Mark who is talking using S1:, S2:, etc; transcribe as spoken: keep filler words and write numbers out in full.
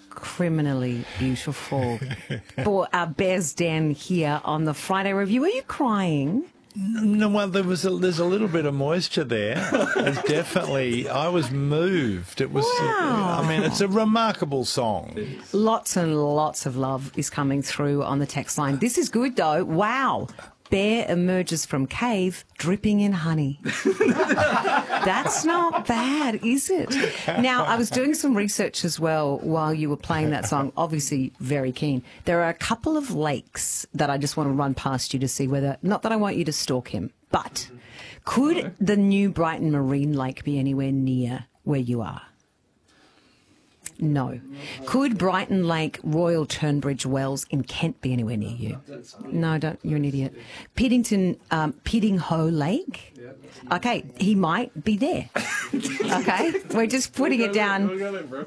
S1: criminally beautiful. For our Bears Den here on the Friday Review. Are you crying?
S2: No, well, there was a, there's a little bit of moisture there. There's definitely, I was moved. It was,
S1: Wow.
S2: I mean, it's a remarkable song.
S1: Lots and lots of love is coming through on the text line. This is good, though. Wow. Bear emerges from cave dripping in honey. That's not bad, is it? Now, I was doing some research as well while you were playing that song. Obviously, very keen. There are a couple of lakes that I just want to run past you to see whether, not that I want you to stalk him, but could the new Brighton Marine Lake be anywhere near where you are? No. Could Brighton Lake Royal Turnbridge Wells in Kent be anywhere near you? No, don't. You're an idiot. Piddington, um, Piddinghoe Lake? Okay, he might be there. Okay, we're just putting it down.